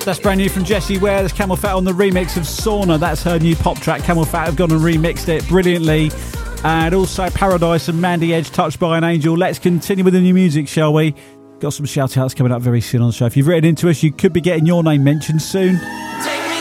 That's brand new from Jessie Ware. There's Camel Fat on the remix of Sauna. That's her new pop track. Camel Fat have gone and remixed it brilliantly. And also Paradise and Mandy Edge, Touched by an Angel. Let's continue with the new music, shall we? Got some shout outs coming up very soon on the show. If you've written into us, you could be getting your name mentioned soon.